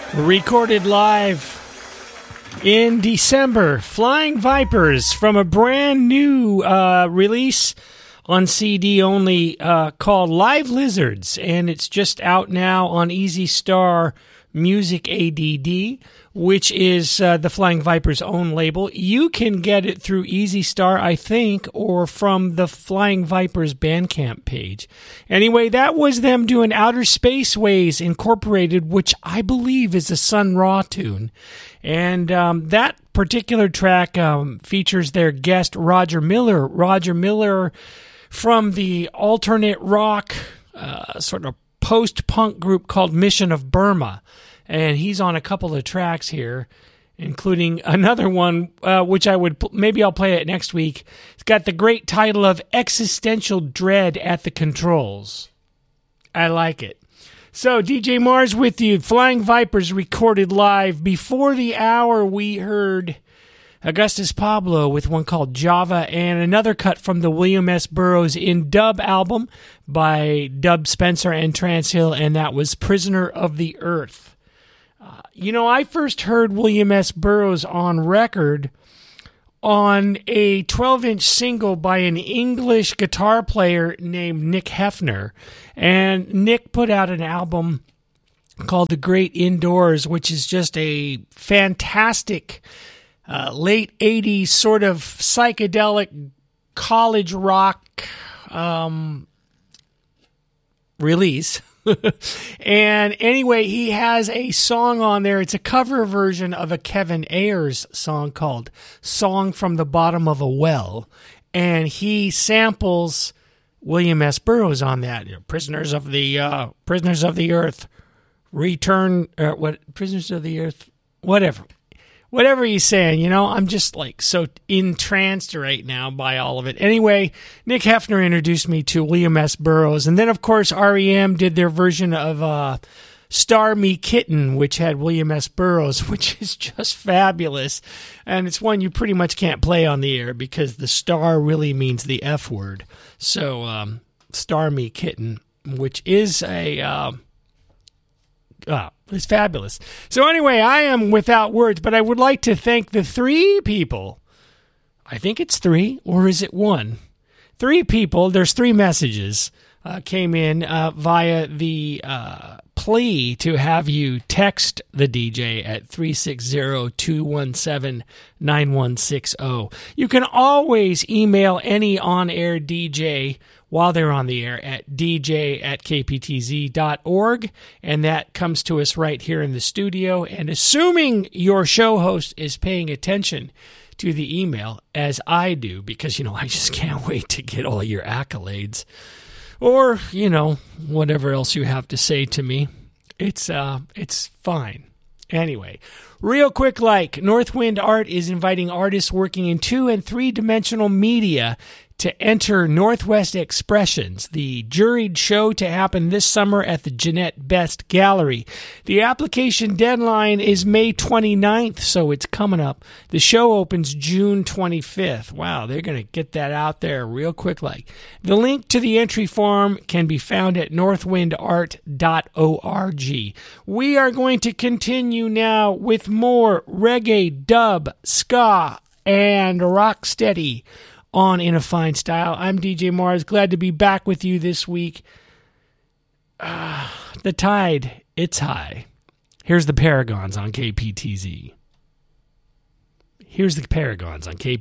Recorded live in December, Flying Vipers from a brand new release on CD only called Live Lizards, and it's just out now on Easy Star Music ADD, which is the Flying Vipers' own label. You can get it through Easy Star, I think, or from the Flying Vipers Bandcamp page. Anyway, that was them doing Outer Spaceways Incorporated, which I believe is a Sun Ra tune. And that particular track features their guest, Roger Miller. Roger Miller from the alternate rock sort of post-punk group called Mission of Burma. And he's on a couple of tracks here, including another one, which maybe I'll play it next week. It's got the great title of Existential Dread at the Controls. I like it. So, DJ Mars with you. Flying Vipers recorded live. Before the hour, we heard Augustus Pablo with one called Java, and another cut from the William S. Burroughs in Dub album by Dub Spencer and Trans Hill, and that was Prisoner of the Earth. I first heard William S. Burroughs on record on a 12-inch single by an English guitar player named Nick Hefner. And Nick put out an album called The Great Indoors, which is just a fantastic late 80s sort of psychedelic college rock release. And anyway, he has a song on there. It's a cover version of a Kevin Ayers song called Song from the Bottom of a Well. And he samples William S. Burroughs on that. Prisoners of the Earth, Return, Prisoners of the Earth, whatever he's saying, I'm just like so entranced right now by all of it. Anyway, Nick Hefner introduced me to William S. Burroughs. And then, of course, REM did their version of Star Me Kitten, which had William S. Burroughs, which is just fabulous. And it's one you pretty much can't play on the air because the star really means the F word. So, Star Me Kitten, which is it's fabulous. So anyway, I am without words, but I would like to thank the three people. I think it's three, or is it one? Three people, there's three messages, came in via the plea to have you text the DJ at 360-217-9160. You can always email any on-air DJ while they're on the air at dj@kptz.org, and that comes to us right here in the studio. And assuming your show host is paying attention to the email, as I do, because, I just can't wait to get all your accolades, or, whatever else you have to say to me, it's fine. Anyway, real quick, Northwind Art is inviting artists working in 2- and 3-dimensional media to enter Northwest Expressions, the juried show to happen this summer at the Jeanette Best Gallery. The application deadline is May 29th, so it's coming up. The show opens June 25th. Wow, they're going to get that out there real quick. The link to the entry form can be found at northwindart.org. We are going to continue now with more reggae, dub, ska, and rocksteady on In a Fine Style. I'm DJ Mars, glad to be back with you this week. The tide, it's high. Here's the Paragons on KPTZ.